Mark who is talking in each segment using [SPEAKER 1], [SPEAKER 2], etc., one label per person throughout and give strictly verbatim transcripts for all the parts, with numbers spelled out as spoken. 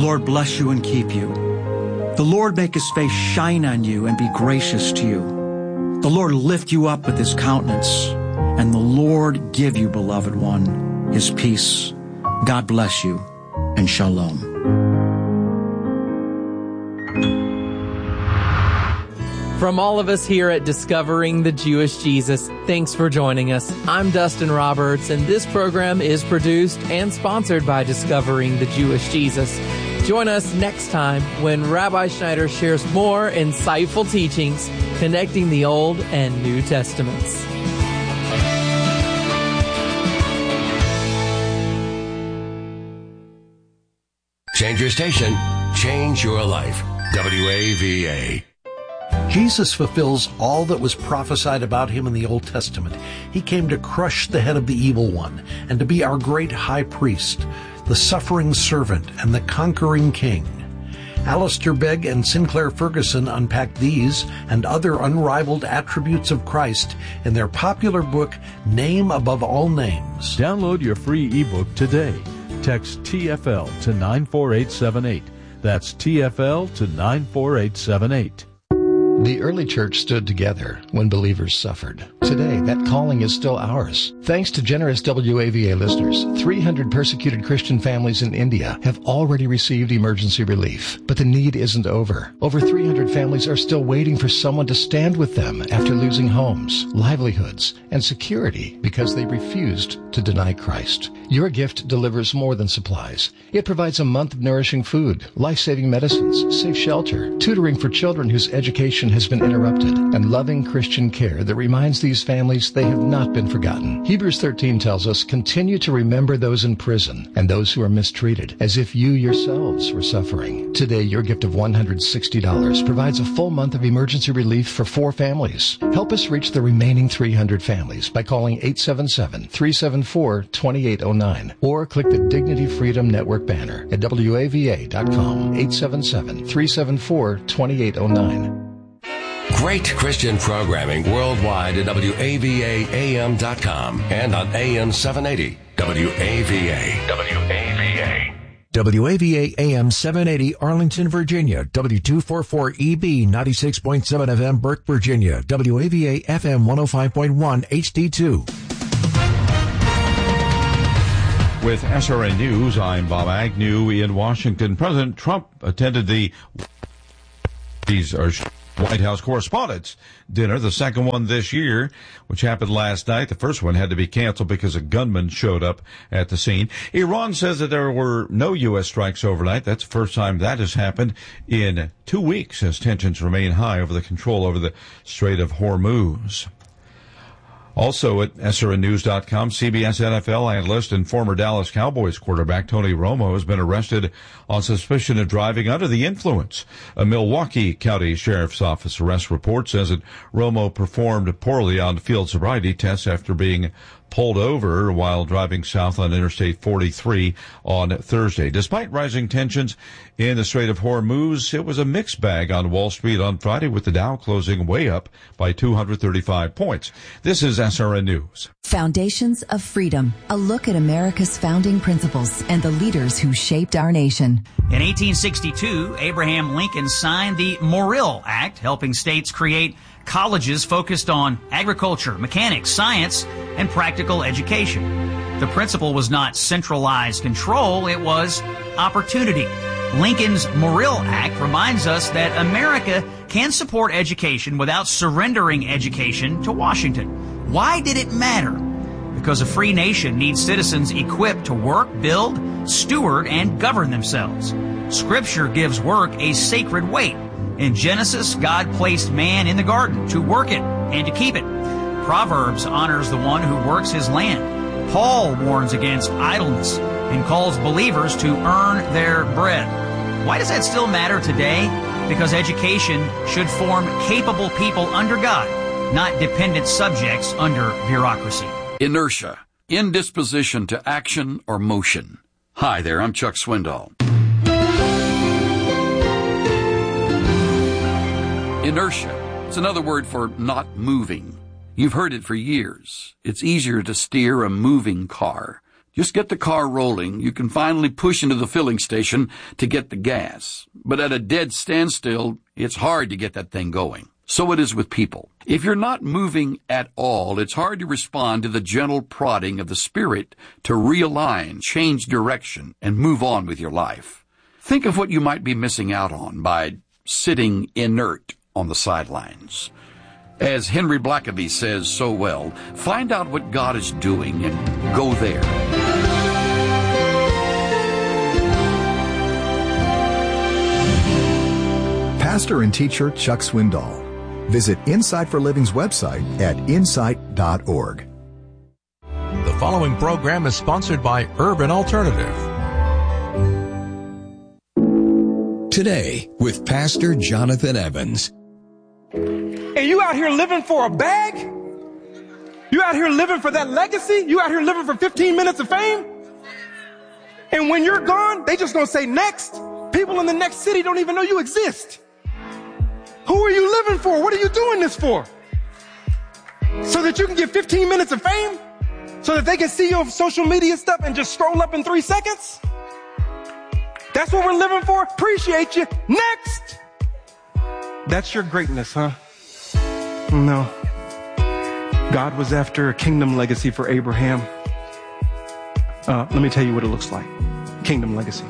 [SPEAKER 1] Lord bless you and keep you. The Lord make his face shine on you and be gracious to you. The Lord lift you up with his countenance, and the Lord give you, beloved one, his peace. God bless you, and shalom.
[SPEAKER 2] From all of us here at Discovering the Jewish Jesus, thanks for joining us. I'm Dustin Roberts, and this program is produced and sponsored by Discovering the Jewish Jesus. Join us next time when Rabbi Schneider shares more insightful teachings connecting the Old and New Testaments.
[SPEAKER 3] Change your station, change your life. W A V A.
[SPEAKER 4] Jesus fulfills all that was prophesied about him in the Old Testament. He came to crush the head of the evil one and to be our great high priest, the suffering servant and the conquering king. Alistair Begg and Sinclair Ferguson unpack these and other unrivaled attributes of Christ in their popular book, Name Above All Names.
[SPEAKER 5] Download your free ebook today. Text T F L to nine four eight seven eight. That's T F L to nine four eight seven eight.
[SPEAKER 6] The early church stood together when believers suffered. Today, that calling is still ours. Thanks to generous W A V A listeners, three hundred persecuted Christian families in India have already received emergency relief. But the need isn't over. Over three hundred families are still waiting for someone to stand with them after losing homes, livelihoods, and security because they refused to deny Christ. Your gift delivers more than supplies. It provides a month of nourishing food, life-saving medicines, safe shelter, tutoring for children whose education has been interrupted, and loving Christian care that reminds these families they have not been forgotten. Hebrews thirteen tells us, continue to remember those in prison and those who are mistreated, as if you yourselves were suffering. Today, your gift of one hundred sixty dollars provides a full month of emergency relief for four families. Help us reach the remaining three hundred families by calling eight seven seven, three seven four, two eight zero nine or click the Dignity Freedom Network banner at W A V A dot com, eight seven seven, three seven four, two eight zero nine.
[SPEAKER 3] Great Christian programming worldwide at W A V A A M dot com and on A M seven eighty. W A V A. W A V A.
[SPEAKER 7] W A V A A M seven eighty Arlington, Virginia. W two forty-four E B ninety-six point seven F M Burke, Virginia. W A V A F M one oh five point one H D two.
[SPEAKER 8] With S R N News, I'm Bob Agnew in Washington. President Trump attended the these are White House Correspondents' Dinner, the second one this year, which happened last night. The first one had to be canceled because a gunman showed up at the scene. Iran says that there were no U S strikes overnight. That's the first time that has happened in two weeks as tensions remain high over the control over the Strait of Hormuz. Also at S R N news dot com, C B S N F L analyst and former Dallas Cowboys quarterback Tony Romo has been arrested on suspicion of driving under the influence. A Milwaukee County Sheriff's Office arrest report says that Romo performed poorly on field sobriety tests after being pulled over while driving south on Interstate forty-three on Thursday. Despite rising tensions in the Strait of Hormuz, it was a mixed bag on Wall Street on Friday, with the Dow closing way up by two hundred thirty-five points. This is S R N News.
[SPEAKER 9] Foundations of Freedom, a look at America's founding principles and the leaders who shaped our nation.
[SPEAKER 10] In eighteen sixty-two, Abraham Lincoln signed the Morrill Act, helping states create colleges focused on agriculture, mechanics, science, and practical education. The principle was not centralized control, it was opportunity. Lincoln's Morrill Act reminds us that America can support education without surrendering education to Washington. Why did it matter? Because a free nation needs citizens equipped to work, build, steward, and govern themselves. Scripture gives work a sacred weight. In Genesis, God placed man in the garden to work it and to keep it. Proverbs honors the one who works his land. Paul warns against idleness and calls believers to earn their bread. Why does that still matter today? Because education should form capable people under God, not dependent subjects under bureaucracy.
[SPEAKER 11] Inertia, indisposition to action or motion. Hi there, I'm Chuck Swindoll. Inertia. It's another word for not moving. You've heard it for years. It's easier to steer a moving car Just get the car rolling. You can finally push into the filling station to get the gas. But at a dead standstill, it's hard to get that thing going. So it is with people. If you're not moving at all, it's hard to respond to the gentle prodding of the Spirit to realign, change direction, and move on with your life. Think of what you might be missing out on by sitting inert on the sidelines. As Henry Blackaby says so well, find out what God is doing and go there.
[SPEAKER 12] Pastor and teacher Chuck Swindoll. Visit Insight for Living's website at insight dot org.
[SPEAKER 7] The following program is sponsored by Urban Alternative.
[SPEAKER 13] Today with Pastor Jonathan Evans.
[SPEAKER 14] And you out here living for a bag? You out here living for that legacy? You out here living for fifteen minutes of fame? And when you're gone, they just gonna say next. People in the next city don't even know you exist. Who are you living for? What are you doing this for? So that you can get fifteen minutes of fame? So that they can see your social media stuff and just scroll up in three seconds? That's what we're living for? Appreciate you. Next! That's your greatness, huh? No. God was after a kingdom legacy for Abraham. Uh, let me tell you what it looks like. Kingdom legacy.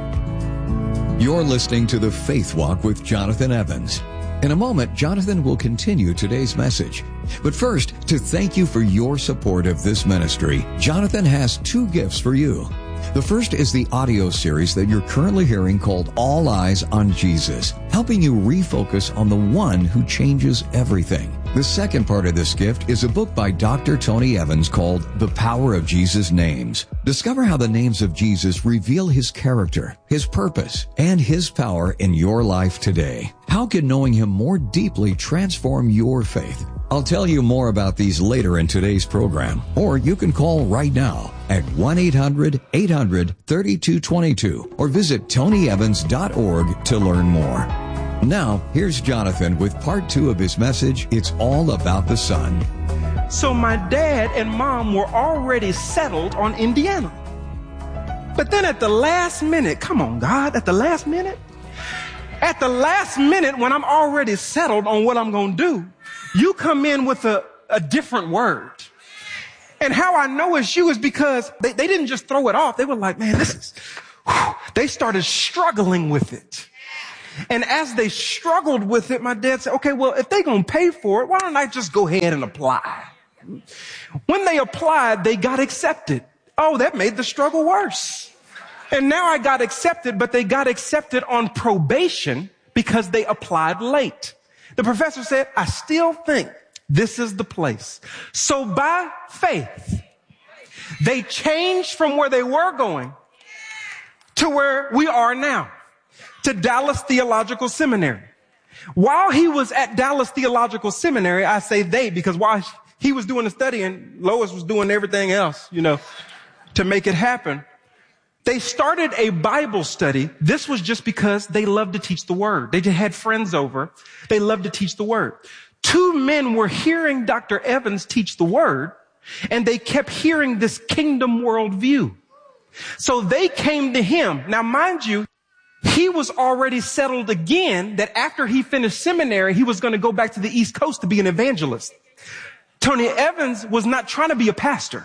[SPEAKER 13] You're listening to The Faith Walk with Jonathan Evans. In a moment, Jonathan will continue today's message. But first, to thank you for your support of this ministry, Jonathan has two gifts for you. The first is the audio series that you're currently hearing called All Eyes on Jesus, helping you refocus on the one who changes everything. The second part of this gift is a book by Doctor Tony Evans called The Power of Jesus' Names. Discover how the names of Jesus reveal his character, his purpose, and his power in your life today. How can knowing him more deeply transform your faith? I'll tell you more about these later in today's program, or you can call right now at one eight hundred eight hundred thirty-two twenty-two or visit tony evans dot org to learn more. Now, here's Jonathan with part two of his message, It's All About the Son.
[SPEAKER 14] So my dad and mom were already settled on Indiana. But then at the last minute, come on, God, at the last minute? At the last minute, when I'm already settled on what I'm going to do, you come in with a, a different word. And how I know it's you is because they, they didn't just throw it off. They were like, man, this is, whew. They started struggling with it. And as they struggled with it, my dad said, okay, well, if they're going to pay for it, why don't I just go ahead and apply? When they applied, they got accepted. Oh, that made the struggle worse. And now I got accepted, but they got accepted on probation because they applied late. The professor said, I still think this is the place. So by faith, they changed from where they were going to where we are now, to Dallas Theological Seminary. While he was at Dallas Theological Seminary, I say they, because while he was doing the study and Lois was doing everything else, you know, to make it happen, they started a Bible study. This was just because they loved to teach the word. They just had friends over. They loved to teach the word. Two men were hearing Doctor Evans teach the word, and they kept hearing this kingdom worldview. So they came to him. Now, mind you, he was already settled again that after he finished seminary, he was going to go back to the East Coast to be an evangelist. Tony Evans was not trying to be a pastor.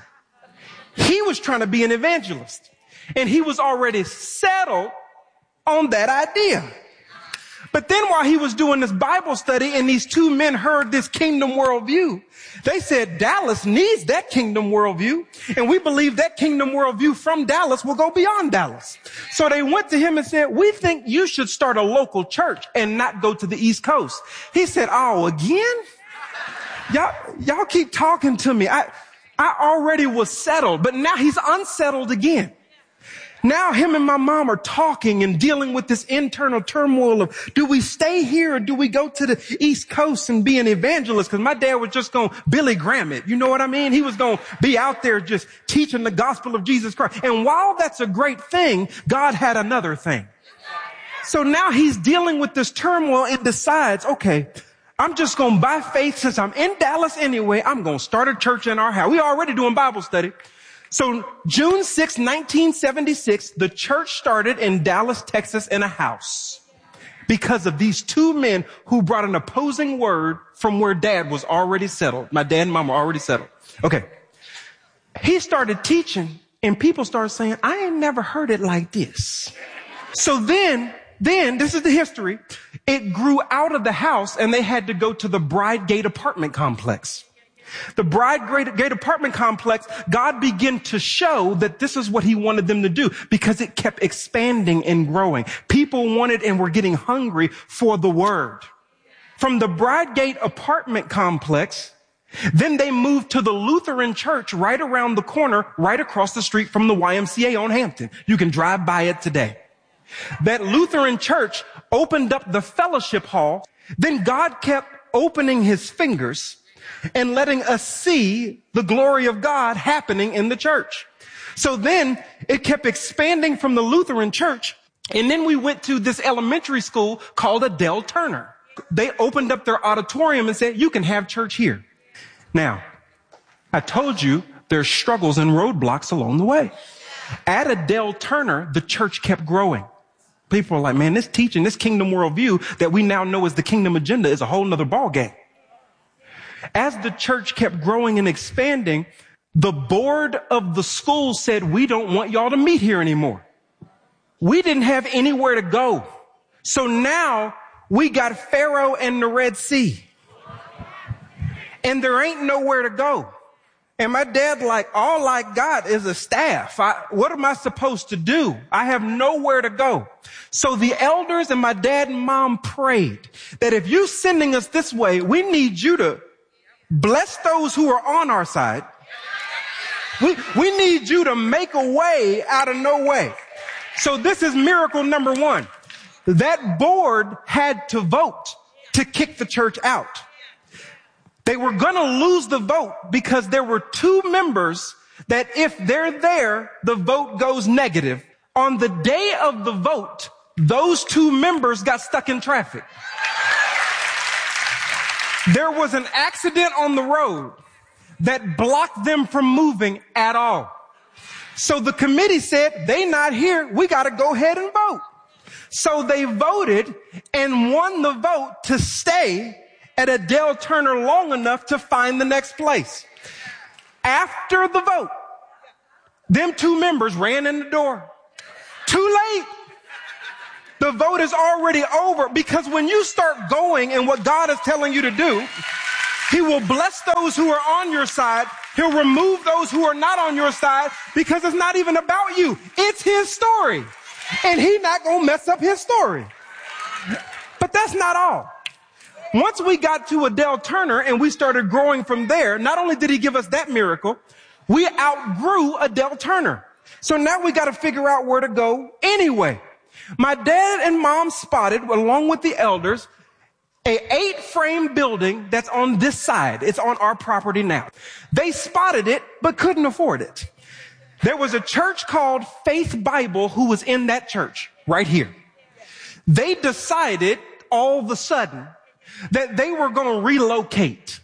[SPEAKER 14] He was trying to be an evangelist. And he was already settled on that idea. But then while he was doing this Bible study and these two men heard this kingdom worldview, they said, Dallas needs that kingdom worldview. And we believe that kingdom worldview from Dallas will go beyond Dallas. So they went to him and said, we think you should start a local church and not go to the East Coast. He said, oh, again? Y'all, y'all keep talking to me. I, I already was settled, but now he's unsettled again. Now him and my mom are talking and dealing with this internal turmoil of, do we stay here or do we go to the East Coast and be an evangelist? Because my dad was just going to Billy Graham it. You know what I mean? He was going to be out there just teaching the gospel of Jesus Christ. And while that's a great thing, God had another thing. So now he's dealing with this turmoil and decides, okay, I'm just going to, by faith, since I'm in Dallas anyway, I'm going to start a church in our house. We're already doing Bible study. So June sixth, nineteen seventy-six, the church started in Dallas, Texas in a house because of these two men who brought an opposing word from where dad was already settled. My dad and mom were already settled. Okay. He started teaching and people started saying, I ain't never heard it like this. So then, then, this is the history. It grew out of the house and they had to go to the Bride Gate apartment complex. The Bride Gate apartment complex, God began to show that this is what he wanted them to do because it kept expanding and growing. People wanted and were getting hungry for the word. From the Bride Gate apartment complex, then they moved to the Lutheran church right around the corner, right across the street from the Y M C A on Hampton. You can drive by it today. That Lutheran church opened up the fellowship hall. Then God kept opening his fingers and letting us see the glory of God happening in the church. So then it kept expanding from the Lutheran church. And then we went to this elementary school called Adele Turner. They opened up their auditorium and said, you can have church here. Now, I told you there's struggles and roadblocks along the way. At Adele Turner, the church kept growing. People are like, man, this teaching, this kingdom worldview that we now know as the kingdom agenda is a whole nother ballgame. As the church kept growing and expanding, the board of the school said, we don't want y'all to meet here anymore. We didn't have anywhere to go. So now we got Pharaoh and the Red Sea. And there ain't nowhere to go. And my dad, like, all I got is a staff. I, what am I supposed to do? I have nowhere to go. So the elders and my dad and mom prayed that if you're sending us this way, we need you to bless those who are on our side. We, we need you to make a way out of no way. So this is miracle number one. That board had to vote to kick the church out. They were going to lose the vote because there were two members that if they're there, the vote goes negative. On the day of the vote, those two members got stuck in traffic. There was an accident on the road that blocked them from moving at all. So the committee said, they not here. We got to go ahead and vote. So they voted and won the vote to stay at Adele Turner long enough to find the next place. After the vote, them two members ran in the door. Too late. The vote is already over because when you start going and what God is telling you to do, he will bless those who are on your side. He'll remove those who are not on your side because it's not even about you. It's his story. And he's not going to mess up his story. But that's not all. Once we got to Adele Turner and we started growing from there, not only did he give us that miracle, we outgrew Adele Turner. So now we got to figure out where to go anyway. My dad and mom spotted, along with the elders, a eight frame building that's on this side. It's on our property now. They spotted it, but couldn't afford it. There was a church called Faith Bible who was in that church right here. They decided all of a sudden that they were going to relocate.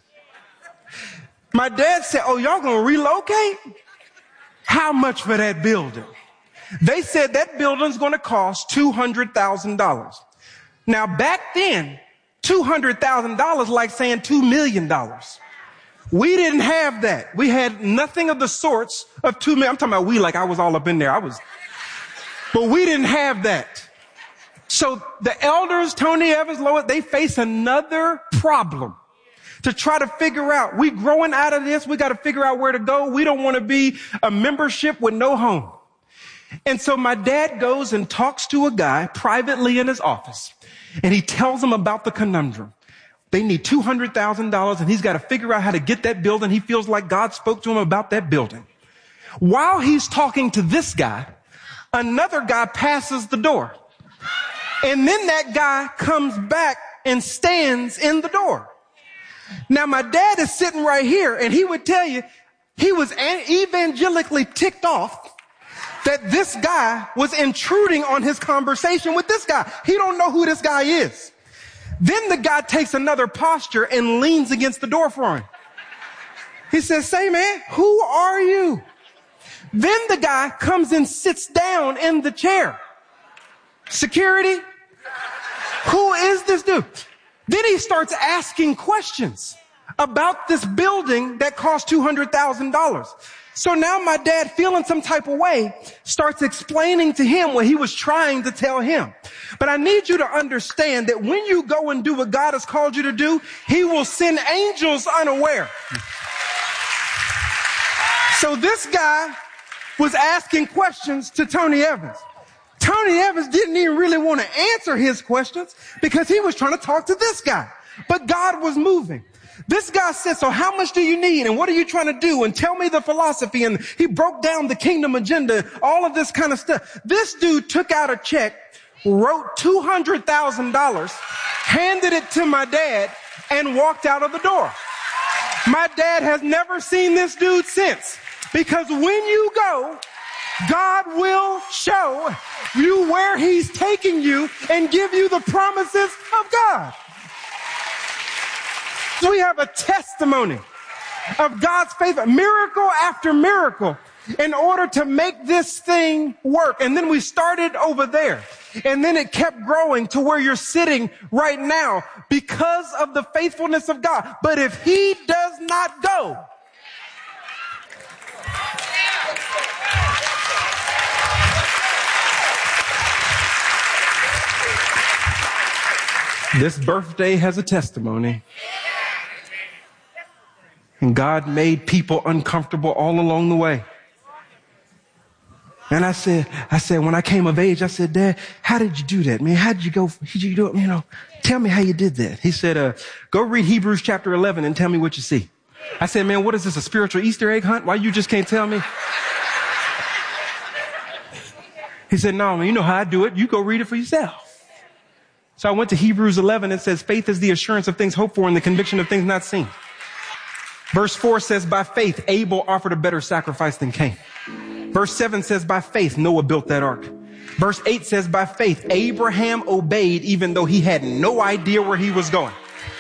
[SPEAKER 14] My dad said, oh, y'all going to relocate? How much for that building? They said that building's going to cost two hundred thousand dollars. Now, back then, two hundred thousand dollars like saying two million dollars. We didn't have that. We had nothing of the sorts of two million. I'm talking about we like I was all up in there. I was, but we didn't have that. So the elders, Tony Evans, Lois, they face another problem to try to figure out. We growing out of this. We got to figure out where to go. We don't want to be a membership with no home. And so my dad goes and talks to a guy privately in his office, and he tells him about the conundrum. They need two hundred thousand dollars, and he's got to figure out how to get that building. He feels like God spoke to him about that building. While he's talking to this guy, another guy passes the door. And then that guy comes back and stands in the door. Now, my dad is sitting right here, and he would tell you he was evangelically ticked off that this guy was intruding on his conversation with this guy. He don't know who this guy is. Then the guy takes another posture and leans against the door for him. He says, say, man, who are you? Then the guy comes and sits down in the chair. Security? Who is this dude? Then he starts asking questions about this building that cost two hundred thousand dollars. So now my dad, feeling some type of way, starts explaining to him what he was trying to tell him. But I need you to understand that when you go and do what God has called you to do, he will send angels unaware. So this guy was asking questions to Tony Evans. Tony Evans didn't even really want to answer his questions because he was trying to talk to this guy. But God was moving. This guy said, so how much do you need? And what are you trying to do? And tell me the philosophy. And he broke down the kingdom agenda, all of this kind of stuff. This dude took out a check, wrote two hundred thousand dollars, handed it to my dad, and walked out of the door. My dad has never seen this dude since. Because when you go, God will show you where he's taking you and give you the promises of God. We have a testimony of God's faith, miracle after miracle, in order to make this thing work. And then we started over there. And then it kept growing to where you're sitting right now because of the faithfulness of God. But if he does not go, this birthday has a testimony. And God made people uncomfortable all along the way. And I said, I said, when I came of age, I said, Dad, how did you do that, man? How did you go? How did you do it? You know, tell me how you did that. He said, uh, go read Hebrews chapter eleven and tell me what you see. I said, man, what is this, a spiritual Easter egg hunt? Why you just can't tell me? He said, no, man, you know how I do it. You go read it for yourself. So I went to Hebrews eleven. It says, faith is the assurance of things hoped for and the conviction of things not seen. Verse four says, by faith, Abel offered a better sacrifice than Cain. Verse seven says, by faith, Noah built that ark. Verse eight says, by faith, Abraham obeyed even though he had no idea where he was going.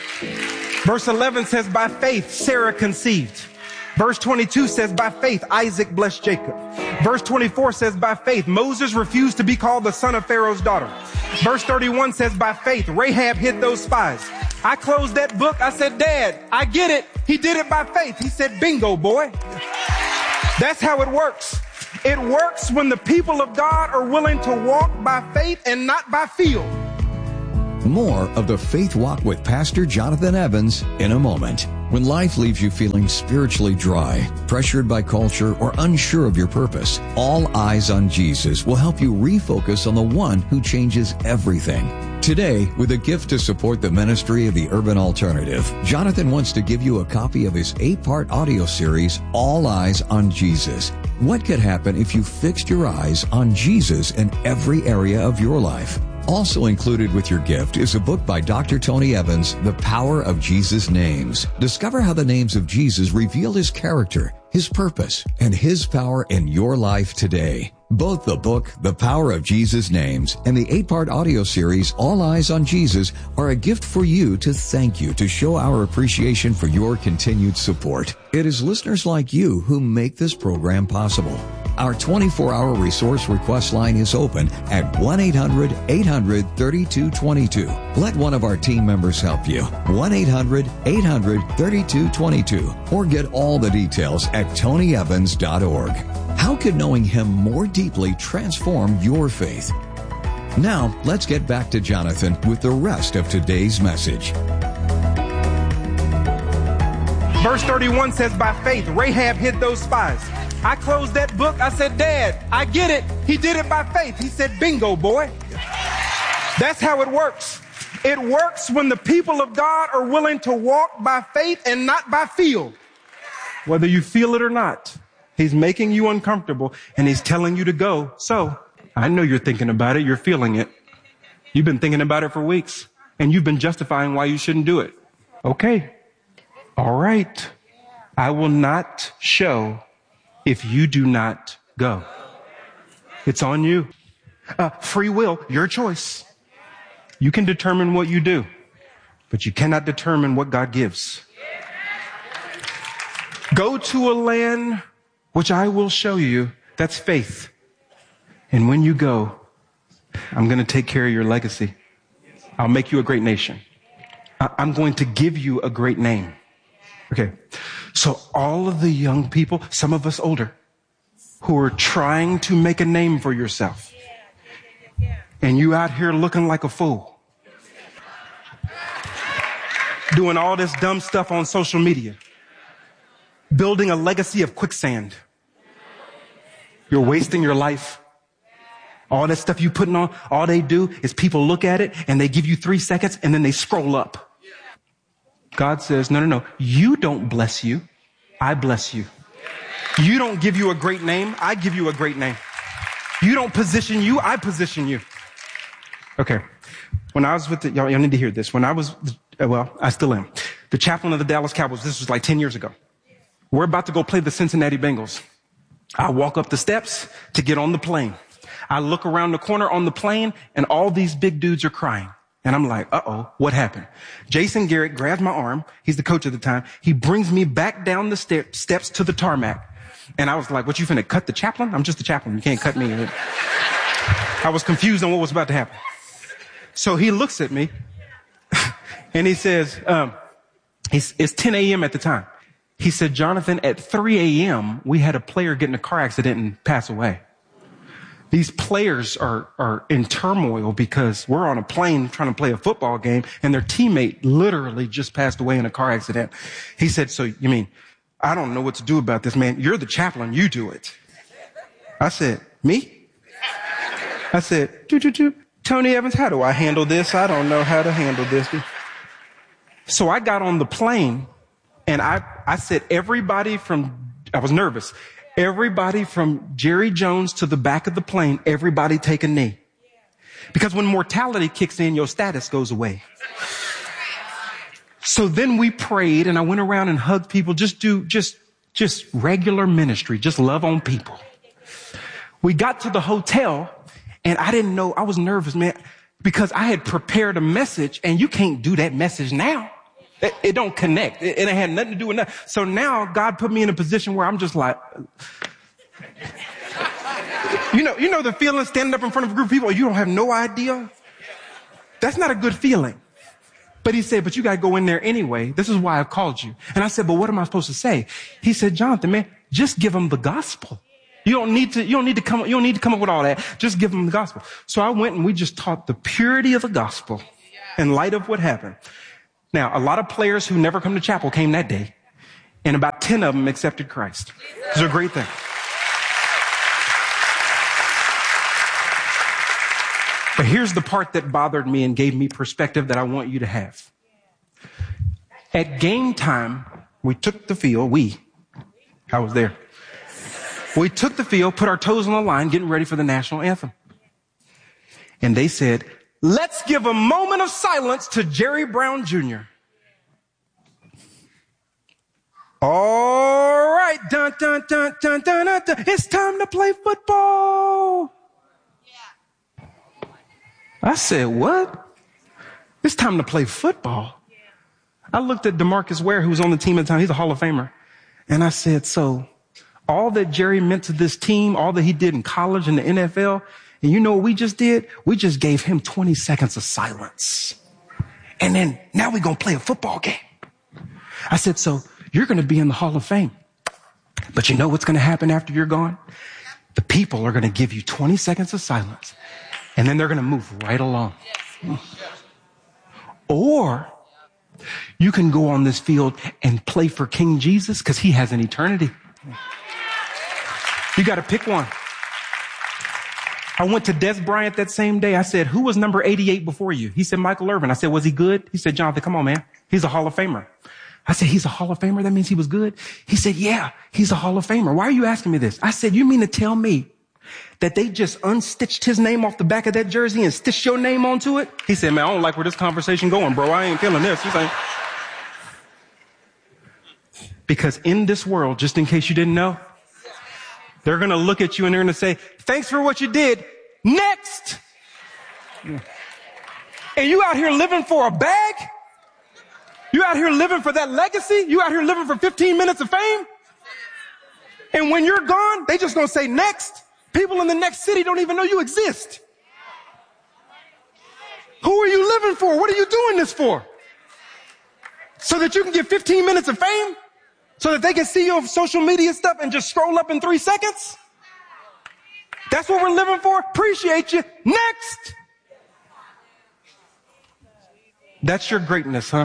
[SPEAKER 14] Verse eleven says, by faith, Sarah conceived. Verse twenty-two says, by faith, Isaac blessed Jacob. Verse twenty-four says, by faith, Moses refused to be called the son of Pharaoh's daughter. Verse thirty-one says, by faith, Rahab hid those spies. I closed that book. I said, Dad, I get it. He did it by faith. He said, bingo, boy. That's how it works. It works when the people of God are willing to walk by faith and not by feel.
[SPEAKER 13] More of the Faith Walk with Pastor Jonathan Evans in a moment. When life leaves you feeling spiritually dry, pressured by culture, or unsure of your purpose, All Eyes on Jesus will help you refocus on the one who changes everything. Today, with a gift to support the ministry of the Urban Alternative, Jonathan wants to give you a copy of his eight-part audio series, All Eyes on Jesus. What could happen if you fixed your eyes on Jesus in every area of your life? Also included with your gift is a book by Doctor Tony Evans, The Power of Jesus' Names. Discover how the names of Jesus reveal his character, his purpose, and his power in your life today. Both the book, The Power of Jesus' Names, and the eight-part audio series, All Eyes on Jesus, are a gift for you to thank you to show our appreciation for your continued support. It is listeners like you who make this program possible. Our twenty-four hour resource request line is open at one eight hundred eight hundred thirty-two twenty-two. Let one of our team members help you. one eight hundred eight hundred thirty-two twenty-two. Or get all the details at tony evans dot org. How can knowing him more deeply transform your faith? Now, let's get back to Jonathan with the rest of today's message.
[SPEAKER 14] Verse thirty-one says, by faith, Rahab hid those spies. I closed that book. I said, Dad, I get it. He did it by faith. He said, bingo, boy. That's how it works. It works when the people of God are willing to walk by faith and not by feel. Whether you feel it or not, he's making you uncomfortable and he's telling you to go. So I know you're thinking about it. You're feeling it. You've been thinking about it for weeks and you've been justifying why you shouldn't do it. Okay. All right. I will not show if you do not go. It's on you. Uh, free will, your choice. You can determine what you do, but you cannot determine what God gives. Go to a land which I will show you, That's faith. And when you go, I'm going to take care of your legacy. I'll make you a great nation. I'm going to give you a great name. Okay. So all of the young people, some of us older, who are trying to make a name for yourself, and you out here looking like a fool, doing all this dumb stuff on social media, building a legacy of quicksand. You're wasting your life. All that stuff you putting on, all they do is people look at it and they give you three seconds and then they scroll up. God says, no, no, no. You don't bless you. I bless you. You don't give you a great name. I give you a great name. You don't position you. I position you. Okay. When I was with the, y'all, y'all need to hear this. When I was, well, I still am, the chaplain of the Dallas Cowboys, this was like ten years ago. We're about to go play the Cincinnati Bengals. I walk up the steps to get on the plane. I look around the corner on the plane and all these big dudes are crying. And I'm like, uh-oh, what happened? Jason Garrett grabs my arm. He's the coach at the time. He brings me back down the ste- steps to the tarmac. And I was like, what, you finna cut the chaplain? I'm just the chaplain. You can't cut me. I was confused on what was about to happen. So he looks at me and he says, um, it's, it's ten a.m. at the time. He said, Jonathan, at three a.m., we had a player get in a car accident and pass away. These players are, are in turmoil because we're on a plane trying to play a football game and their teammate literally just passed away in a car accident. He said, so you mean, I don't know what to do about this, man. You're the chaplain. You do it. I said, me? I said, doo, doo, doo. Tony Evans, how do I handle this? I don't know how to handle this. So I got on the plane and I, I said, everybody from, I was nervous. Everybody from Jerry Jones to the back of the plane, everybody take a knee. Because when mortality kicks in, your status goes away. So then we prayed and I went around and hugged people. Just do, just, just regular ministry. Just love on people. We got to the hotel and I didn't know, I was nervous, man, because I had prepared a message and you can't do that message now. It, it don't connect. It, it had nothing to do with that. So now God put me in a position where I'm just like, you know, you know the feeling standing up in front of a group of people, you don't have no idea. That's not a good feeling. But he said, but you got to go in there anyway. This is why I called you. And I said, but what am I supposed to say? He said, Jonathan, man, just give them the gospel. You don't need to, you don't need to come, you don't need to come up with all that. Just give them the gospel. So I went and we just taught the purity of the gospel in light of what happened. Now, a lot of players who never come to chapel came that day, and about ten of them accepted Christ. It's a great thing. But here's the part that bothered me and gave me perspective that I want you to have. At game time, we took the field, we, I was there. We took the field, put our toes on the line, getting ready for the national anthem. And they said, let's give a moment of silence to Jerry Brown Junior All right, dun, dun, dun, dun, dun, dun, dun. It's time to play football. Yeah. I said, what? It's time to play football. I looked at DeMarcus Ware, who was on the team at the time. He's a Hall of Famer. And I said, so all that Jerry meant to this team, all that he did in college and the N F L, and you know what we just did? We just gave him twenty seconds of silence. And then now we're going to play a football game. I said, so you're going to be in the Hall of Fame. But you know what's going to happen after you're gone? The people are going to give you twenty seconds of silence. And then they're going to move right along. Or you can go on this field and play for King Jesus because he has an eternity. You got to pick one. I went to Des Bryant that same day. I said, who was number eighty-eight before you? He said, Michael Irvin. I said, was he good? He said, Jonathan, come on, man. He's a Hall of Famer. I said, he's a Hall of Famer? That means he was good? He said, yeah, he's a Hall of Famer. Why are you asking me this? I said, you mean to tell me that they just unstitched his name off the back of that jersey and stitched your name onto it? He said, man, I don't like where this conversation going, bro. I ain't feeling this. He's like, because in this world, just in case you didn't know, they're going to look at you and they're going to say, thanks for what you did. Next. And you out here living for a bag? You out here living for that legacy? You out here living for fifteen minutes of fame? And when you're gone, they just gonna say next. People in the next city don't even know you exist. Who are you living for? What are you doing this for? So that you can get fifteen minutes of fame? So that they can see your social media stuff and just scroll up in three seconds? That's what we're living for? Appreciate you. Next! That's your greatness, huh?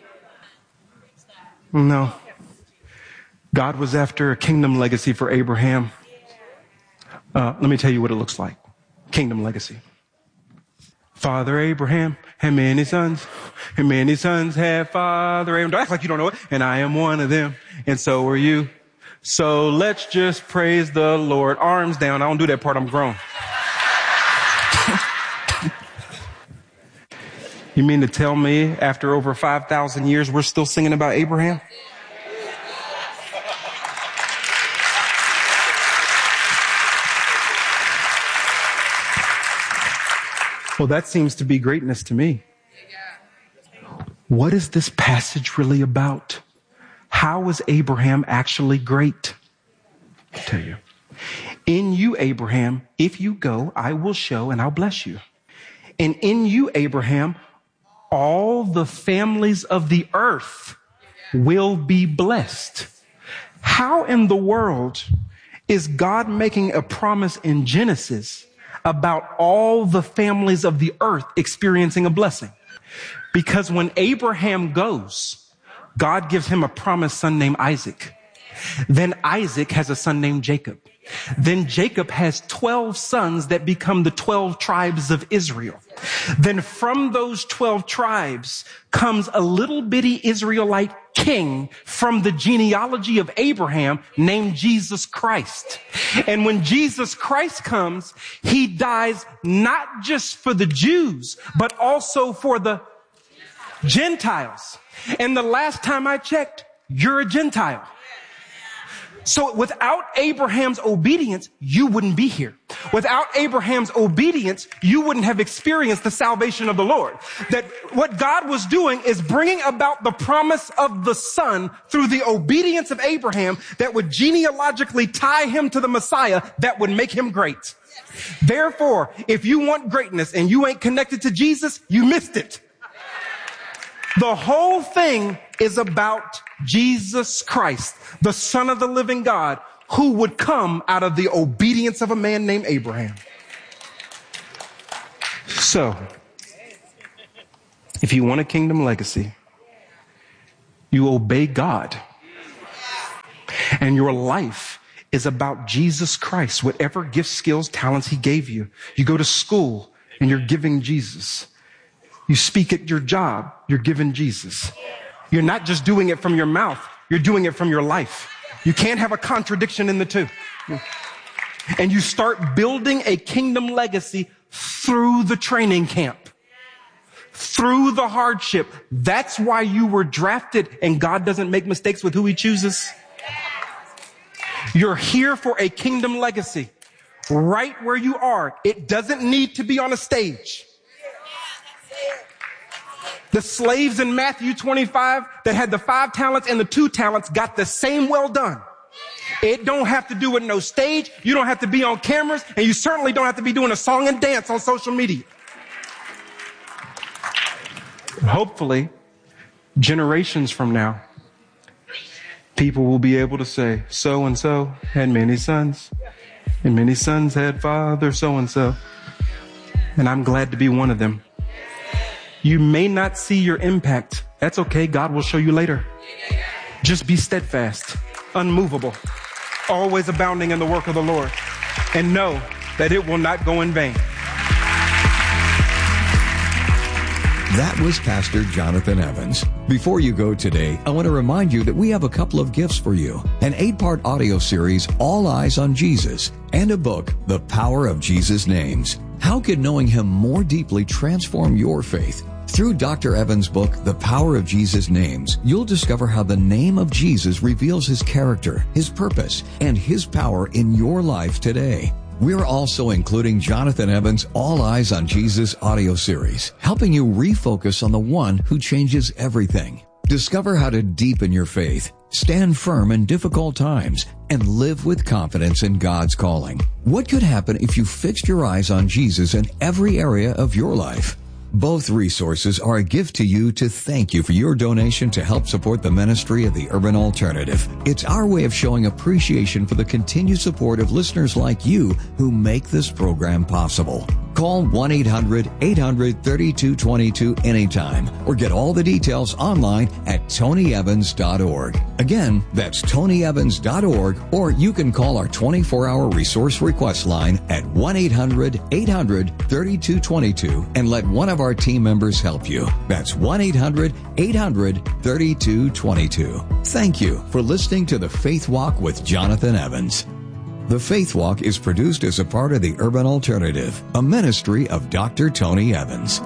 [SPEAKER 14] No. God was after a kingdom legacy for Abraham. Uh, let me tell you what it looks like. Kingdom legacy. Father Abraham had many sons, and many sons had Father Abraham. Don't act like you don't know it. And I am one of them, and so are you. So let's just praise the Lord. Arms down. I don't do that part. I'm grown. You mean to tell me after over five thousand years we're still singing about Abraham? Well, that seems to be greatness to me. What is this passage really about? How is Abraham actually great? I'll tell you. In you, Abraham, if you go, I will show and I'll bless you. And in you, Abraham, all the families of the earth will be blessed. How in the world is God making a promise in Genesis about all the families of the earth experiencing a blessing? Because when Abraham goes, God gives him a promised son named Isaac. Then Isaac has a son named Jacob. Then Jacob has twelve sons that become the twelve tribes of Israel. Then from those twelve tribes comes a little bitty Israelite king from the genealogy of Abraham named Jesus Christ. And when Jesus Christ comes, he dies not just for the Jews, but also for the Gentiles. And the last time I checked, you're a Gentile. So without Abraham's obedience, you wouldn't be here. Without Abraham's obedience, you wouldn't have experienced the salvation of the Lord. That what God was doing is bringing about the promise of the Son through the obedience of Abraham that would genealogically tie him to the Messiah that would make him great. Therefore, if you want greatness and you ain't connected to Jesus, you missed it. The whole thing is about Jesus Christ, the Son of the living God, who would come out of the obedience of a man named Abraham. So, if you want a kingdom legacy, you obey God. And your life is about Jesus Christ, whatever gifts, skills, talents he gave you. You go to school and you're giving Jesus. You speak at your job, you're giving Jesus. You're not just doing it from your mouth, you're doing it from your life. You can't have a contradiction in the two. And you start building a kingdom legacy through the training camp, through the hardship. That's why you were drafted, and God doesn't make mistakes with who he chooses. You're here for a kingdom legacy right where you are. It doesn't need to be on a stage. The slaves in Matthew twenty-five that had the five talents and the two talents got the same well done. It don't have to do with no stage. You don't have to be on cameras, and you certainly don't have to be doing a song and dance on social media. Hopefully, generations from now, people will be able to say, so-and-so had many sons, and many sons had father so-and-so. And I'm glad to be one of them. You may not see your impact. That's okay. God will show you later. Just be steadfast, unmovable, always abounding in the work of the Lord, and know that it will not go in vain.
[SPEAKER 13] That was Pastor Jonathan Evans. Before you go today, I want to remind you that we have a couple of gifts for you. An eight-part audio series, All Eyes on Jesus, and a book, The Power of Jesus' Names. How can knowing him more deeply transform your faith? Through Doctor Evans' book, The Power of Jesus' Names, you'll discover how the name of Jesus reveals his character, his purpose, and his power in your life today. We're also including Jonathan Evans' All Eyes on Jesus audio series, helping you refocus on the one who changes everything. Discover how to deepen your faith, stand firm in difficult times, and live with confidence in God's calling. What could happen if you fixed your eyes on Jesus in every area of your life? Both resources are a gift to you to thank you for your donation to help support the ministry of the Urban Alternative. It's our way of showing appreciation for the continued support of listeners like you who make this program possible. Call one eight hundred eight hundred thirty-two twenty-two anytime or get all the details online at tony evans dot org. Again, that's tony evans dot org, or you can call our twenty-four hour resource request line at one eight hundred eight hundred thirty-two twenty-two and let one of our team members help you. That's one eight hundred eight hundred thirty-two twenty-two. Thank you for listening to The Faith Walk with Jonathan Evans. The Faith Walk is produced as a part of the Urban Alternative, a ministry of Doctor Tony Evans.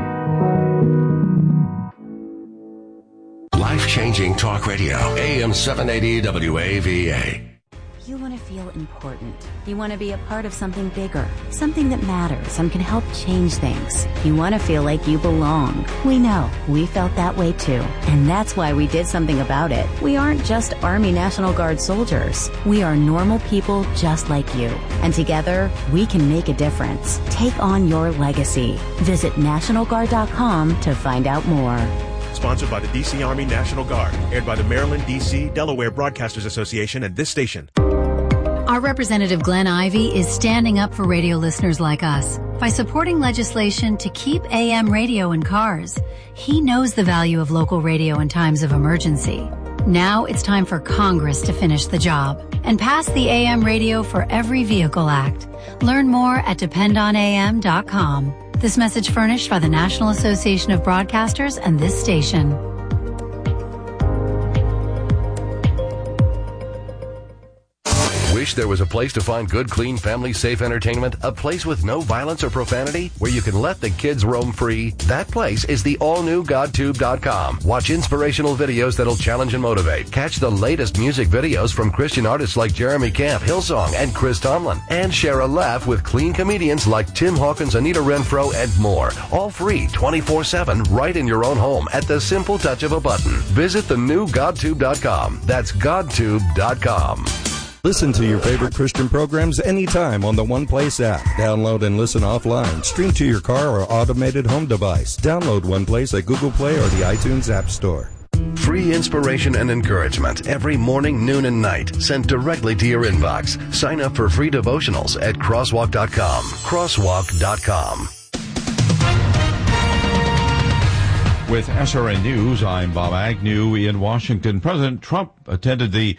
[SPEAKER 3] Life-changing talk radio, A M seven eighty W A V A.
[SPEAKER 15] You want to feel important. You want to be a part of something bigger, something that matters and can help change things. You want to feel like you belong. We know. We felt that way too. And that's why we did something about it. We aren't just Army National Guard soldiers. We are normal people just like you. And together, we can make a difference. Take on your legacy. Visit national guard dot com to find out more.
[SPEAKER 16] Sponsored by the D C Army National Guard. Aired by the Maryland, D C, Delaware Broadcasters Association and this station.
[SPEAKER 17] Our Representative Glenn Ivey is standing up for radio listeners like us by supporting legislation to keep A M radio in cars. He knows the value of local radio in times of emergency. Now it's time for Congress to finish the job and pass the A M Radio for Every Vehicle Act. Learn more at depend on A M dot com. This message furnished by the National Association of Broadcasters and this station.
[SPEAKER 3] Wish there was a place to find good, clean, family-safe entertainment? A place with no violence or profanity? Where you can let the kids roam free? That place is the all-new God Tube dot com. Watch inspirational videos that'll challenge and motivate. Catch the latest music videos from Christian artists like Jeremy Camp, Hillsong, and Chris Tomlin. And share a laugh with clean comedians like Tim Hawkins, Anita Renfro, and more. All free twenty-four seven right in your own home at the simple touch of a button. Visit the new God Tube dot com. That's God Tube dot com.
[SPEAKER 18] Listen to your favorite Christian programs anytime on the One Place app. Download and listen offline. Stream to your car or automated home device. Download One Place at Google Play or the iTunes App Store.
[SPEAKER 3] Free inspiration and encouragement every morning, noon, and night sent directly to your inbox. Sign up for free devotionals at crosswalk dot com. crosswalk dot com.
[SPEAKER 8] With S R N News, I'm Bob Agnew in Washington. President Trump attended the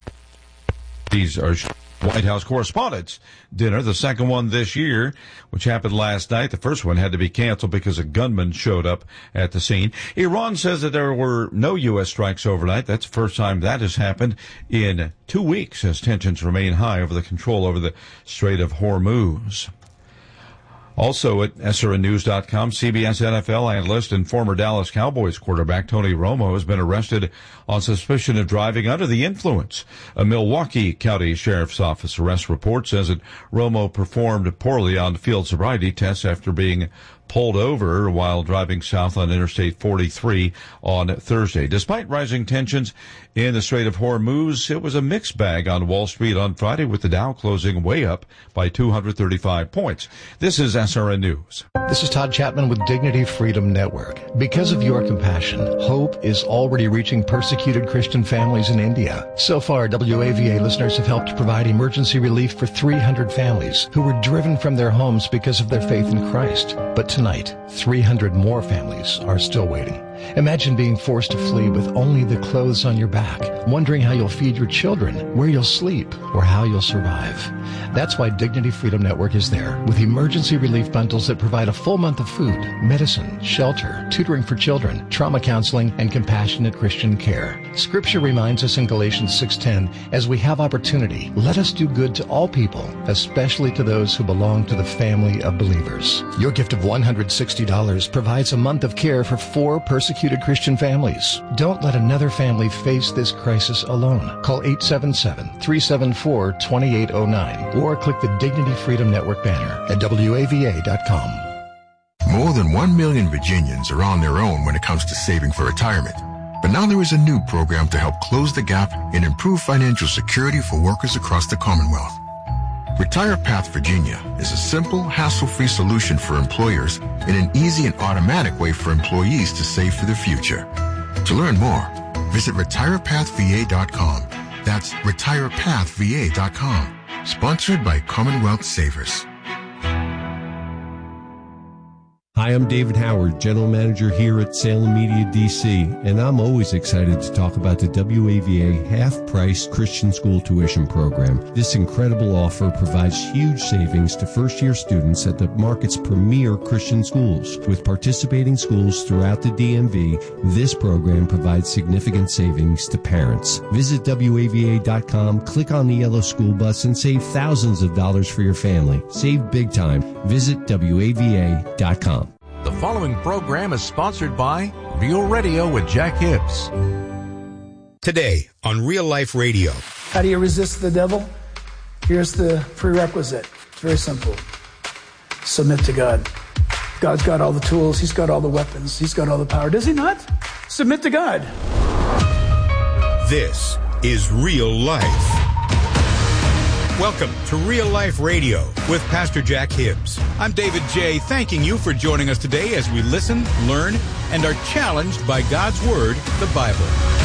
[SPEAKER 8] These are White House Correspondents' Dinner, the second one this year, which happened last night. The first one had to be canceled because a gunman showed up at the scene. Iran says that there were no U S strikes overnight. That's the first time that has happened in two weeks as tensions remain high over the control over the Strait of Hormuz. Also at S R N news dot com, C B S N F L analyst and former Dallas Cowboys quarterback Tony Romo has been arrested on suspicion of driving under the influence. A Milwaukee County Sheriff's Office arrest report says that Romo performed poorly on field sobriety tests after being pulled over while driving south on Interstate forty-three on Thursday. Despite rising tensions in the Strait of Hormuz, it was a mixed bag on Wall Street on Friday, with the Dow closing way up by two hundred thirty-five points. This is S R N News.
[SPEAKER 6] This is Todd Chapman with Dignity Freedom Network. Because of your compassion, hope is already reaching persecuted Christian families in India. So far, W A V A listeners have helped provide emergency relief for three hundred families who were driven from their homes because of their faith in Christ. But tonight, three hundred more families are still waiting. Imagine being forced to flee with only the clothes on your back, wondering how you'll feed your children, where you'll sleep, or how you'll survive. That's why Dignity Freedom Network is there, with emergency relief bundles that provide a full month of food, medicine, shelter, tutoring for children, trauma counseling, and compassionate Christian care. Scripture reminds us in Galatians six ten, as we have opportunity, let us do good to all people, especially to those who belong to the family of believers. Your gift of one hundred sixty dollars provides a month of care for four persecuted Christian families. Don't let another family face this crisis alone. Call eight seven seven, three seven four, two eight zero nine or click the Dignity Freedom Network banner at W A V A dot com.
[SPEAKER 19] More than one million Virginians are on their own when it comes to saving for retirement. But now there is a new program to help close the gap and improve financial security for workers across the Commonwealth. Retire Path Virginia is a simple, hassle-free solution for employers and an easy and automatic way for employees to save for the future. To learn more, visit retire path v a dot com. That's retire path v a dot com. Sponsored by Commonwealth Savers.
[SPEAKER 20] Hi, I'm David Howard, General Manager here at Salem Media D C, and I'm always excited to talk about the W A V A half-price Christian school tuition program. This incredible offer provides huge savings to first-year students at the market's premier Christian schools. With participating schools throughout the D M V, this program provides significant savings to parents. Visit W A V A dot com, click on the yellow school bus, and save thousands of dollars for your family. Save big time. Visit W A V A dot com.
[SPEAKER 7] The following program is sponsored by Real Radio with Jack Hibbs.
[SPEAKER 21] Today on Real Life Radio.
[SPEAKER 22] How do you resist the devil? Here's the prerequisite. It's very simple. Submit to God. God's got all the tools. He's got all the weapons. He's got all the power. Does he not? Submit to God.
[SPEAKER 21] This is Real Life. Welcome to Real Life Radio with Pastor Jack Hibbs. I'm David J., thanking you for joining us today as we listen, learn, and are challenged by God's Word, the Bible.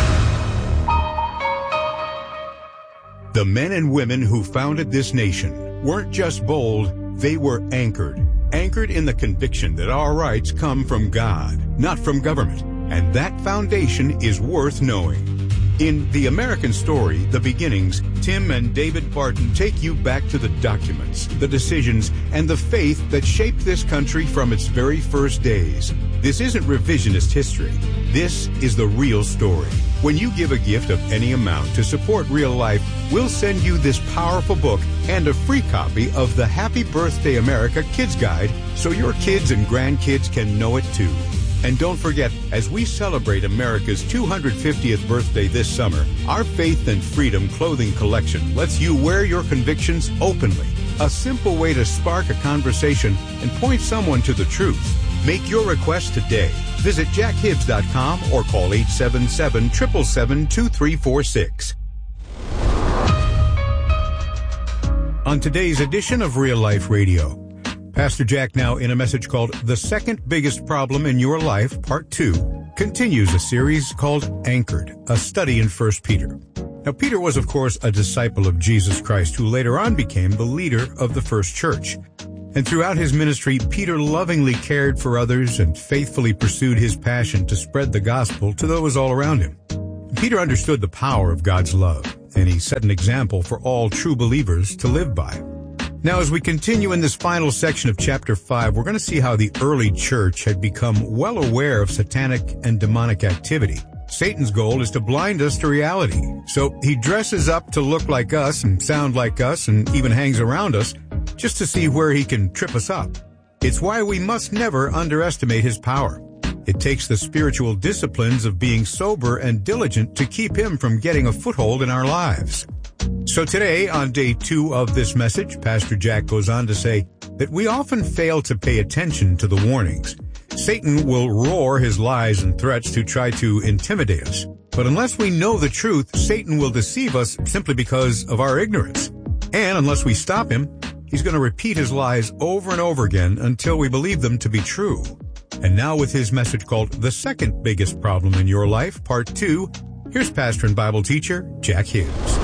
[SPEAKER 21] The men and women who founded this nation weren't just bold, they were anchored. Anchored in the conviction that our rights come from God, not from government. And that foundation is worth knowing. In The American Story, The Beginnings, Tim and David Barton take you back to the documents, the decisions, and the faith that shaped this country from its very first days. This isn't revisionist history. This is the real story. When you give a gift of any amount to support Real Life, we'll send you this powerful book and a free copy of the Happy Birthday America Kids Guide so your kids and grandkids can know it too. And don't forget, as we celebrate America's two hundred fiftieth birthday this summer, our Faith and Freedom clothing collection lets you wear your convictions openly. A simple way to spark a conversation and point someone to the truth. Make your request today. Visit jack hibbs dot com or call eight seven seven, seven seven seven, two three four six. On today's edition of Real Life Radio, Pastor Jack, now in a message called The Second Biggest Problem in Your Life, Part two, continues a series called Anchored, a study in First Peter. Now, Peter was, of course, a disciple of Jesus Christ who later on became the leader of the first church. And throughout his ministry, Peter lovingly cared for others and faithfully pursued his passion to spread the gospel to those all around him. Peter understood the power of God's love, and he set an example for all true believers to live by. Now, as we continue in this final section of chapter five, we're going to see how the early church had become well aware of satanic and demonic activity. Satan's goal is to blind us to reality. So he dresses up to look like us and sound like us and even hangs around us just to see where he can trip us up. It's why we must never underestimate his power. It takes the spiritual disciplines of being sober and diligent to keep him from getting a foothold in our lives. So today, on day two of this message, Pastor Jack goes on to say that we often fail to pay attention to the warnings. Satan will roar his lies and threats to try to intimidate us. But unless we know the truth, Satan will deceive us simply because of our ignorance. And unless we stop him, he's going to repeat his lies over and over again until we believe them to be true. And now with his message called The Second Biggest Problem in Your Life, Part two, here's pastor and Bible teacher Jack Hibbs.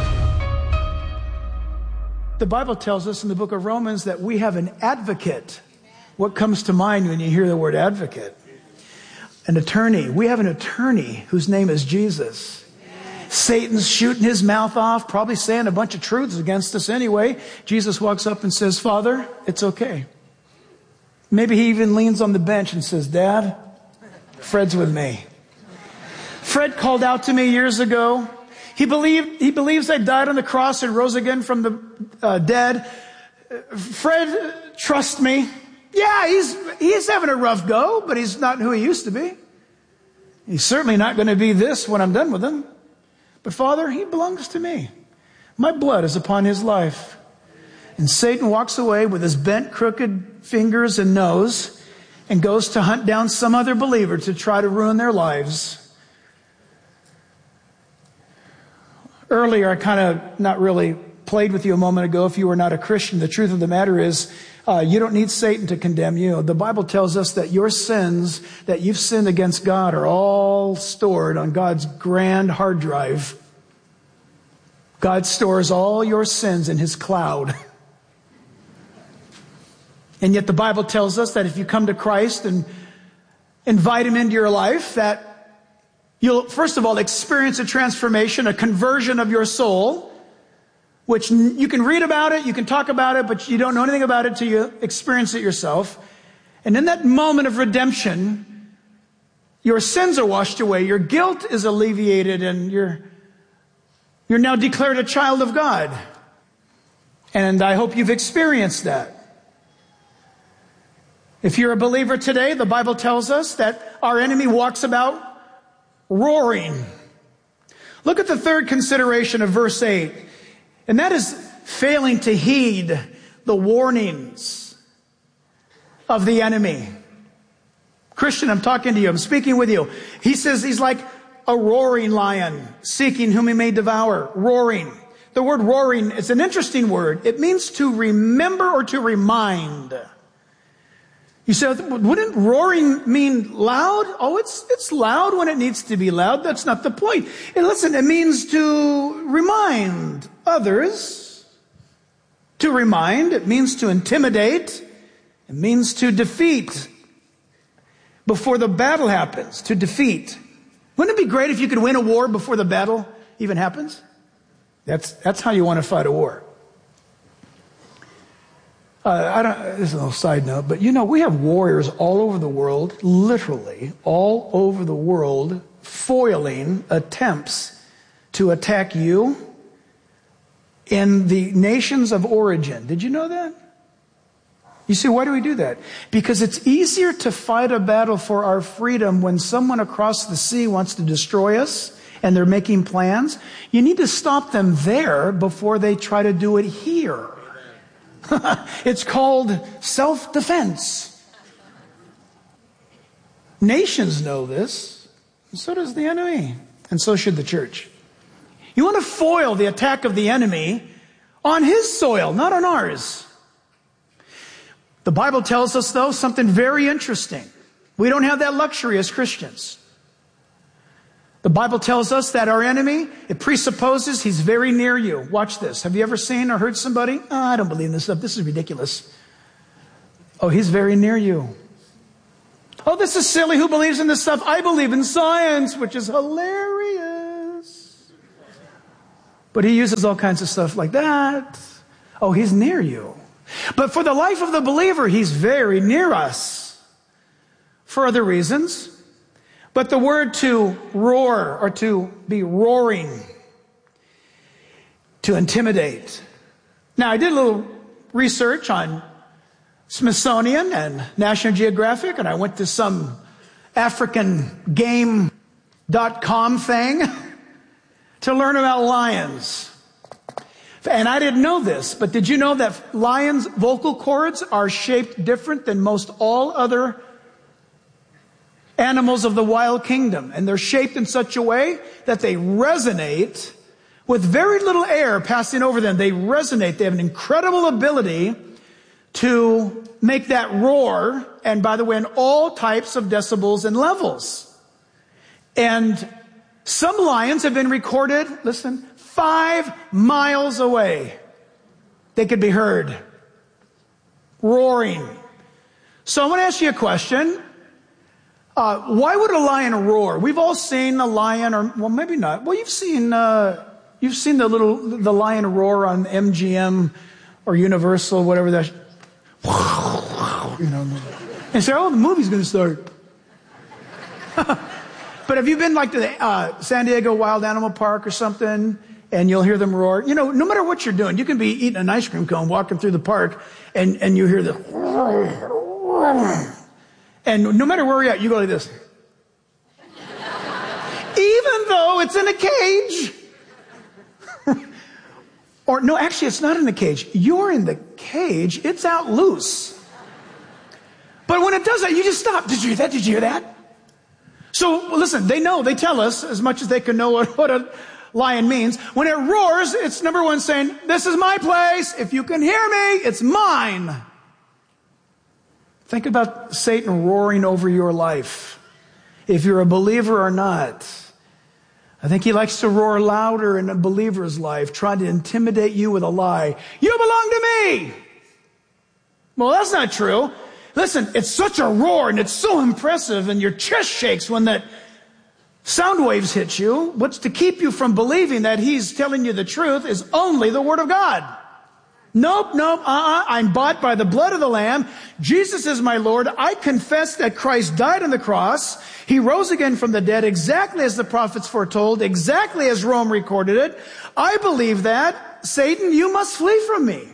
[SPEAKER 22] The Bible tells us in the book of Romans that we have an advocate. What comes to mind when you hear the word advocate? An attorney. We have an attorney whose name is Jesus. Satan's shooting his mouth off, probably saying a bunch of truths against us anyway. Jesus walks up and says, Father, it's okay. Maybe he even leans on the bench and says, Dad, Fred's with me. Fred called out to me years ago. He believed, he believes I died on the cross and rose again from the uh, dead. Fred, trust me. Yeah, he's, he's having a rough go, but he's not who he used to be. He's certainly not going to be this when I'm done with him. But Father, he belongs to me. My blood is upon his life. And Satan walks away with his bent, crooked fingers and nose and goes to hunt down some other believer to try to ruin their lives. Earlier, I kind of not really played with you a moment ago. If you were not a Christian, the truth of the matter is uh, you don't need Satan to condemn you. The Bible tells us that your sins that you've sinned against God are all stored on God's grand hard drive. God stores all your sins in his cloud. And yet the Bible tells us that if you come to Christ and invite him into your life, that you'll, first of all, experience a transformation, a conversion of your soul, which you can read about it, you can talk about it, but you don't know anything about it till you experience it yourself. And in that moment of redemption, your sins are washed away, your guilt is alleviated, and you're, you're now declared a child of God. And I hope you've experienced that. If you're a believer today, the Bible tells us that our enemy walks about roaring. Look at the third consideration of verse eight. And that is failing to heed the warnings of the enemy. Christian, I'm talking to you. I'm speaking with you. He says he's like a roaring lion, seeking whom he may devour. Roaring. The word roaring is an interesting word. It means to remember or to remind. You said, wouldn't roaring mean loud? Oh, it's it's loud when it needs to be loud. That's not the point. And listen, it means to remind others. To remind, it means to intimidate. It means to defeat before the battle happens. To defeat. Wouldn't it be great if you could win a war before the battle even happens? That's that's how you want to fight a war. Uh, I don't, this is a little side note, but you know, we have warriors all over the world, literally all over the world, foiling attempts to attack you in the nations of origin. Did you know that? You see, why do we do that? Because it's easier to fight a battle for our freedom when someone across the sea wants to destroy us and they're making plans. You need to stop them there before they try to do it here. It's called self-defense. Nations know this, and so does the enemy, and so should the church. You want to foil the attack of the enemy on his soil, not on ours. The Bible tells us, though, something very interesting. We don't have that luxury as Christians. The Bible tells us that our enemy, it presupposes he's very near you. Watch this. Have you ever seen or heard somebody? Oh, I don't believe in this stuff. This is ridiculous. Oh, he's very near you. Oh, this is silly. Who believes in this stuff? I believe in science, which is hilarious. But he uses all kinds of stuff like that. Oh, he's near you. But for the life of the believer, he's very near us. For other reasons. But the word to roar, or to be roaring, to intimidate. Now, I did a little research on Smithsonian and National Geographic, and I went to some African game dot com thing to learn about lions. And I didn't know this, but did you know that lions' vocal cords are shaped different than most all other animals of the wild kingdom? And they're shaped in such a way that they resonate with very little air passing over them. They resonate. They have an incredible ability to make that roar, and by the way, in all types of decibels and levels. And some lions have been recorded, listen, five miles away. They could be heard roaring. So I want to ask you a question. Uh, why would a lion roar? We've all seen a lion, or well, maybe not. Well, you've seen uh, you've seen the little the lion roar on M G M or Universal, whatever that. You know, and say, "Oh, the movie's going to start." But have you been like to the uh, San Diego Wild Animal Park or something, and you'll hear them roar? You know, no matter what you're doing, you can be eating an ice cream cone, walking through the park, and and you hear the. And no matter where you're at, you go like this. Even though it's in a cage. Or no, actually, it's not in a cage. You're in the cage. It's out loose. But when it does that, you just stop. Did you hear that? Did you hear that? So, well, listen, they know. They tell us as much as they can know what, what a lion means. When it roars, it's number one saying, this is my place. If you can hear me, it's mine. Think about Satan roaring over your life. If you're a believer or not. I think he likes to roar louder in a believer's life, trying to intimidate you with a lie. You belong to me. Well, that's not true. Listen, it's such a roar and it's so impressive and your chest shakes when that sound waves hit you. What's to keep you from believing that he's telling you the truth is only the Word of God. Nope, nope, uh-uh. I'm bought by the blood of the Lamb. Jesus is my Lord. I confess that Christ died on the cross. He rose again from the dead exactly as the prophets foretold, exactly as Rome recorded it. I believe that. Satan, you must flee from me.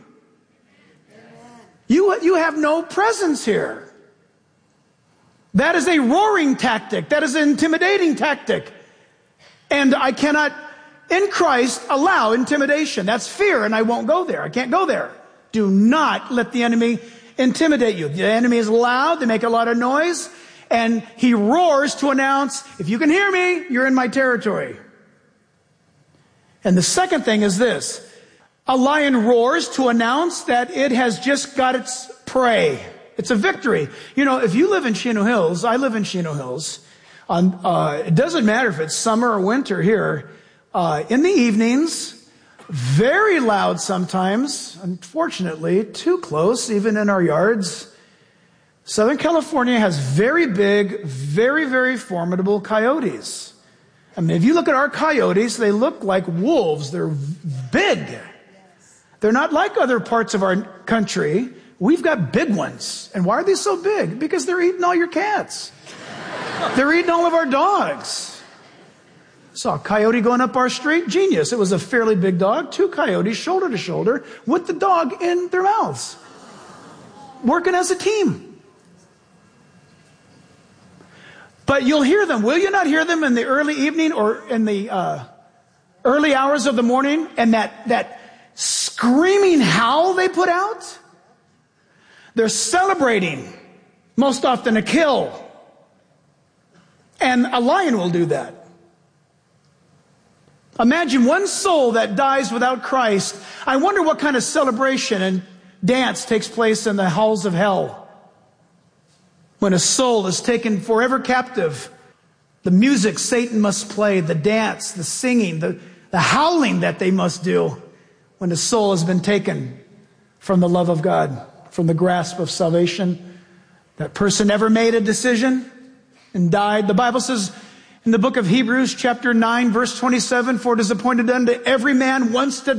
[SPEAKER 22] You, you have no presence here. That is a roaring tactic. That is an intimidating tactic. And I cannot, in Christ, allow intimidation. That's fear, and I won't go there. I can't go there. Do not let the enemy intimidate you. The enemy is loud. They make a lot of noise. And he roars to announce, if you can hear me, you're in my territory. And the second thing is this. A lion roars to announce that it has just got its prey. It's a victory. You know, if you live in Chino Hills, I live in Chino Hills. On, uh, it doesn't matter if it's summer or winter here. Uh, in the evenings, very loud sometimes, unfortunately, too close, even in our yards. Southern California has very big, very, very formidable coyotes. I mean, if you look at our coyotes, they look like wolves. They're big. They're not like other parts of our country. We've got big ones. And why are they so big? Because they're eating all your cats. They're eating all of our dogs. Saw a coyote going up our street. Genius. It was a fairly big dog. Two coyotes shoulder to shoulder with the dog in their mouths. Working as a team. But you'll hear them. Will you not hear them in the early evening or in the uh, early hours of the morning? And that, that screaming howl they put out? They're celebrating, most often a kill. And a lion will do that. Imagine one soul that dies without Christ. I wonder what kind of celebration and dance takes place in the halls of hell. When a soul is taken forever captive, the music Satan must play, the dance, the singing, the, the howling that they must do when a soul has been taken from the love of God, from the grasp of salvation. That person never made a decision and died. The Bible says in the book of Hebrews chapter nine verse twenty-seven, for it is appointed unto every man once to